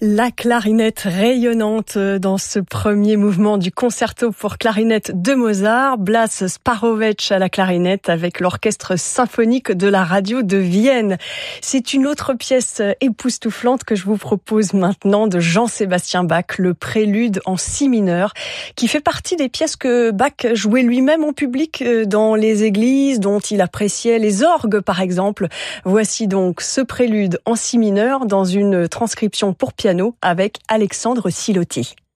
La clarinette rayonnante dans ce premier mouvement du concerto pour clarinette de Mozart, Blas Sparović à la clarinette avec l'orchestre symphonique de la radio de Vienne. C'est une autre pièce époustouflante que je vous propose maintenant de Jean-Sébastien Bach, le prélude en si mineur, qui fait partie des pièces que Bach jouait lui-même en public dans les églises, dont il appréciait les orgues par exemple. Voici donc ce prélude en si mineur dans une transcription pour piano avec Alexandre Siloti.